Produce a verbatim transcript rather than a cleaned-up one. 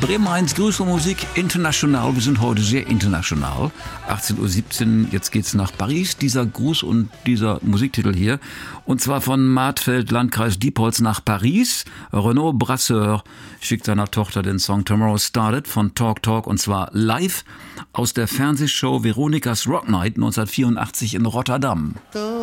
Bremen eins, größere Musik, international. Wir sind heute sehr international. achtzehn Uhr siebzehn, jetzt geht's nach Paris. Dieser Gruß und dieser Musiktitel hier. Und zwar von Mathfeld, Landkreis Diepholz nach Paris. Renaud Brasseur schickt seiner Tochter den Song Tomorrow Started von Talk Talk und zwar live aus der Fernsehshow Veronikas Rock Night neunzehnhundertvierundachtzig in Rotterdam.